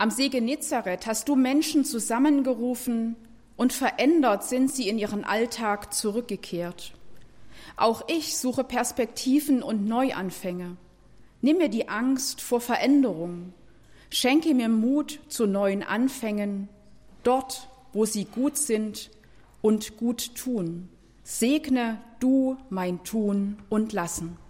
Am See Genezareth hast du Menschen zusammengerufen und verändert sind sie in ihren Alltag zurückgekehrt. Auch ich suche Perspektiven und Neuanfänge. Nimm mir die Angst vor Veränderung. Schenke mir Mut zu neuen Anfängen, dort, wo sie gut sind und gut tun. Segne du mein Tun und Lassen.